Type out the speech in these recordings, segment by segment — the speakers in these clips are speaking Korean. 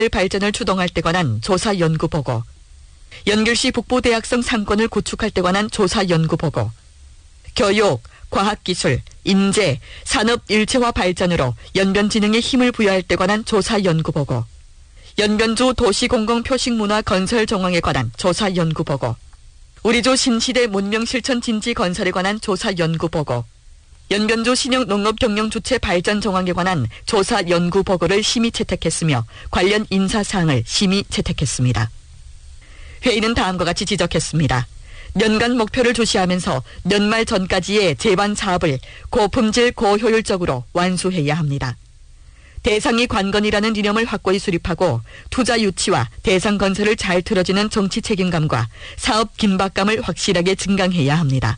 발전을 추동할 때 관한 조사 연구 보고, 연결시 북부 대학성 상권을 구축할 때 관한 조사 연구 보고, 교육, 과학기술, 인재, 산업 일체화 발전으로 연변진흥에 힘을 부여할 때 관한 조사 연구 보고, 연변주 도시공공표식문화 건설 정황에 관한 조사 연구 보고, 우리주 신시대 문명실천 진지 건설에 관한 조사 연구 보고, 연변주 신형 농업경영주체 발전 정황에 관한 조사 연구 보고를 심의 채택했으며 관련 인사사항을 심의 채택했습니다. 회의는 다음과 같이 지적했습니다. 연간 목표를 주시하면서 연말 전까지의 제반 사업을 고품질 고효율적으로 완수해야 합니다. 대상이 관건이라는 이념을 확고히 수립하고 투자 유치와 대상 건설을 잘 틀어지는 정치 책임감과 사업 긴박감을 확실하게 증강해야 합니다.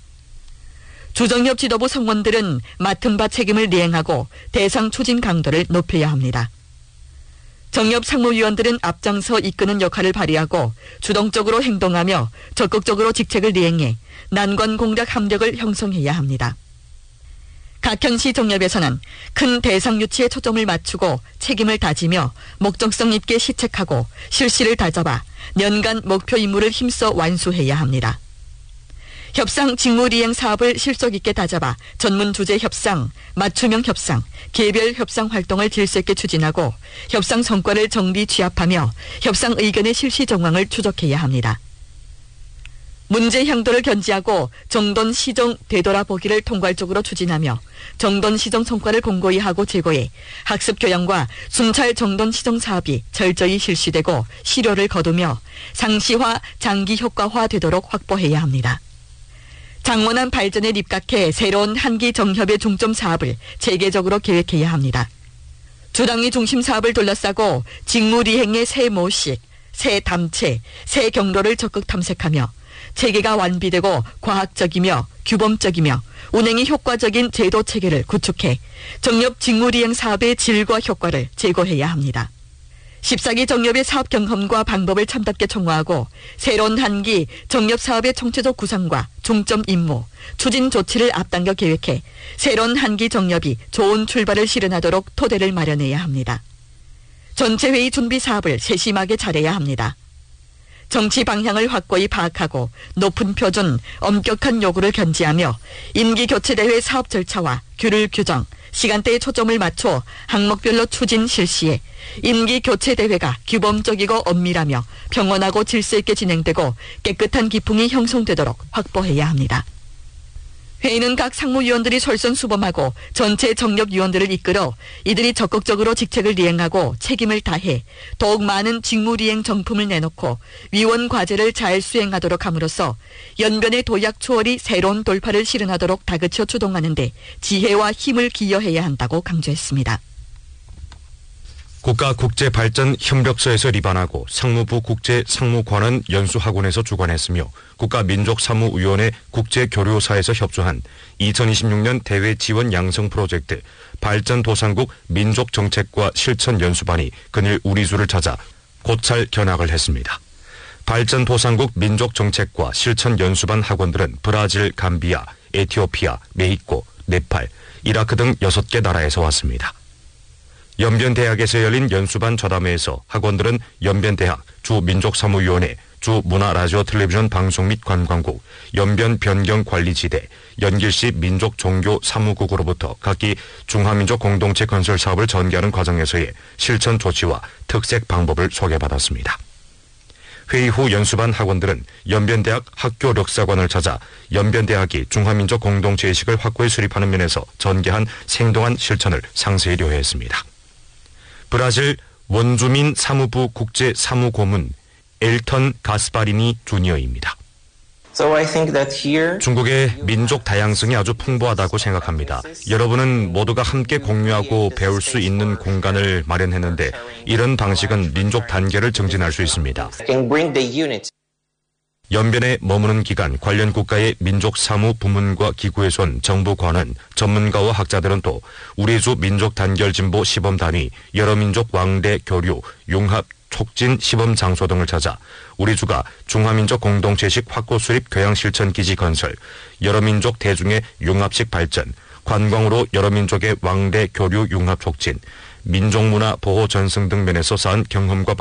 주정협 지도부 성원들은 맡은 바 책임을 이행하고 대상 추진 강도를 높여야 합니다. 정협 상무위원들은 앞장서 이끄는 역할을 발휘하고 주동적으로 행동하며 적극적으로 직책을 이행해 난관 공략 합력을 형성해야 합니다. 각 현시 정협에서는 큰 대상 유치에 초점을 맞추고 책임을 다지며 목적성 있게 시책하고 실시를 다잡아 연간 목표 임무를 힘써 완수해야 합니다. 협상 직무이행 사업을 실속 있게 다잡아 전문 주제 협상, 맞춤형 협상, 개별 협상 활동을 질서 있게 추진하고 협상 성과를 정비 취합하며 협상 의견의 실시 정황을 추적해야 합니다. 문제 향도를 견지하고 정돈 시정 되돌아보기를 통괄적으로 추진하며 정돈 시정 성과를 공고히 하고 제고해 학습 교양과 순찰 정돈 시정 사업이 철저히 실시되고 실효를 거두며 상시화, 장기 효과화 되도록 확보해야 합니다. 장원한 발전에 입각해 새로운 한기 정협의 중점 사업을 체계적으로 계획해야 합니다. 주당위 중심 사업을 둘러싸고 직무이행의 새 모식, 새 담체, 새 경로를 적극 탐색하며 체계가 완비되고 과학적이며 규범적이며 운행이 효과적인 제도 체계를 구축해 정협 직무이행 사업의 질과 효과를 제고해야 합니다. 14기 정협의 사업 경험과 방법을 참답게 총화하고 새로운 한기 정협 사업의 총체적 구상과 중점 임무, 추진 조치를 앞당겨 계획해 새로운 한기 정협이 좋은 출발을 실현하도록 토대를 마련해야 합니다. 전체 회의 준비 사업을 세심하게 잘해야 합니다. 정치 방향을 확고히 파악하고 높은 표준, 엄격한 요구를 견지하며 임기 교체 대회 사업 절차와 규율 규정, 시간대에 초점을 맞춰 항목별로 추진 실시해 임기 교체 대회가 규범적이고 엄밀하며 평온하고 질서 있게 진행되고 깨끗한 기풍이 형성되도록 확보해야 합니다. 회의는 각 상무위원들이 솔선수범하고 전체 정협위원들을 이끌어 이들이 적극적으로 직책을 이행하고 책임을 다해 더욱 많은 직무이행 정품을 내놓고 위원 과제를 잘 수행하도록 함으로써 연변의 도약 초월이 새로운 돌파를 실현하도록 다그쳐 주동하는 데 지혜와 힘을 기여해야 한다고 강조했습니다. 국가국제발전협력서에서 리반하고 상무부 국제상무관은 연수학원에서 주관했으며 국가민족사무위원회 국제교류사에서 협조한 2026년 대외 지원 양성 프로젝트 발전도상국 민족정책과 실천 연수반이 그늘 우리주를 찾아 고찰 견학을 했습니다. 발전도상국 민족정책과 실천 연수반 학원들은 브라질, 감비아, 에티오피아, 메히코, 네팔, 이라크 등 6개 나라에서 왔습니다. 연변대학에서 열린 연수반 저담회에서 학원들은 연변대학, 주민족사무위원회, 주문화라디오 텔레비전 방송 및 관광국, 연변변경관리지대, 연길시 민족종교사무국으로부터 각기 중화민족 공동체 건설 사업을 전개하는 과정에서의 실천 조치와 특색 방법을 소개받았습니다. 회의 후 연수반 학원들은 연변대학 학교력사관을 찾아 연변대학이 중화민족 공동체의식을 확고히 수립하는 면에서 전개한 생동한 실천을 상세히 료해했습니다. 브라질 원주민 사무부 국제사무고문 엘턴 가스파리니 주니어입니다. 중국의 민족 다양성이 아주 풍부하다고 생각합니다. 여러분은 모두가 함께 공유하고 배울 수 있는 공간을 마련했는데 이런 방식은 민족 단계를 증진할 수 있습니다. 연변에 머무는 기간 관련 국가의 민족사무 부문과 기구에서 온 정부관은 전문가와 학자들은 또 우리주 민족단결진보 시범단위, 여러민족 왕래 교류, 융합 촉진 시범 장소 등을 찾아 우리주가 중화민족 공동체식 확고 수립 교양 실천 기지 건설, 여러민족 대중의 융합식 발전, 관광으로 여러민족의 왕래 교류 융합 촉진, 민족문화 보호 전승 등 면에서 쌓은 경험과